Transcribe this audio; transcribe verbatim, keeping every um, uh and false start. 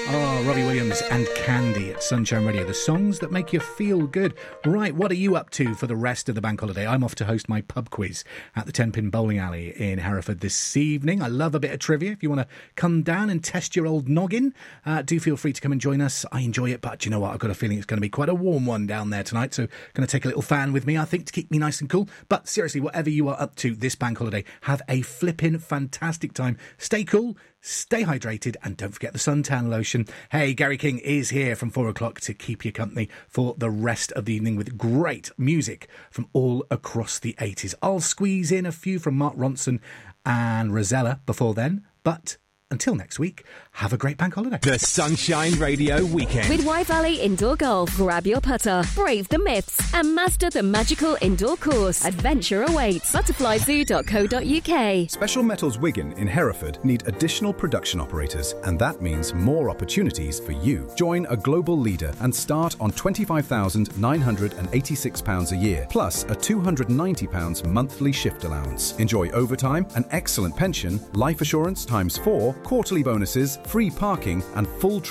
Oh, Robbie Williams and Candy at Sunshine Radio, the songs that make you feel good. Right, what are you up to for the rest of the bank holiday? I'm off to host my pub quiz at the Ten-Pin Bowling Alley in Hereford this evening. I love a bit of trivia. If you want to come down and test your old noggin, uh, do feel free to come and join us. I enjoy it, but you know what? I've got a feeling it's going to be quite a warm one down there tonight, so going to take a little fan with me, I think, to keep me nice and cool. But seriously, whatever you are up to this bank holiday, have a flippin' fantastic time. Stay cool, stay hydrated, and don't forget the suntan lotion. Hey, Gary King is here from four o'clock to keep you company for the rest of the evening with great music from all across the eighties. I'll squeeze in a few from Mark Ronson and Rosella before then, but until next week, have a great bank holiday. The Sunshine Radio Weekend. With Wye Valley Indoor Golf, grab your putter, brave the myths, and master the magical indoor course. Adventure awaits. butterfly zoo dot co dot uk. Special Metals Wigan in Hereford need additional production operators, and that means more opportunities for you. Join a global leader and start on twenty-five thousand nine hundred eighty-six pounds a year, plus a two hundred ninety pounds monthly shift allowance. Enjoy overtime, an excellent pension, life assurance times four, quarterly bonuses, free parking, and full